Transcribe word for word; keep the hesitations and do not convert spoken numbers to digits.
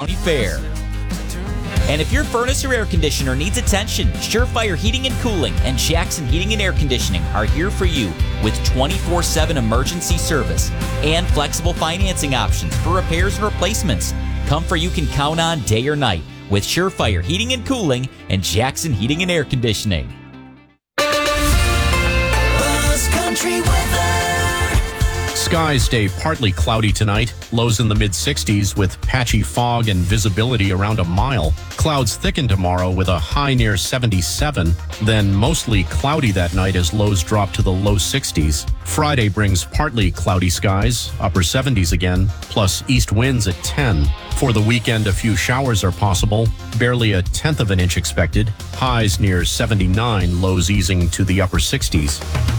County Fair. And if your furnace or air conditioner needs attention, Surefire Heating and Cooling and Jackson Heating and Air Conditioning are here for you with twenty-four seven emergency service and flexible financing options for repairs and replacements. Comfort you can count on day or night with Surefire Heating and Cooling and Jackson Heating and Air Conditioning. Buzz Country weather. Skies stay partly cloudy tonight, lows in the mid sixties with patchy fog and visibility around a mile. Clouds thicken tomorrow with a high near seventy-seven, then mostly cloudy that night as lows drop to the low sixties. Friday brings partly cloudy skies, upper seventies again, plus east winds at ten. For the weekend, a few showers are possible, barely a tenth of an inch expected, highs near seventy-nine, lows easing to the upper sixties.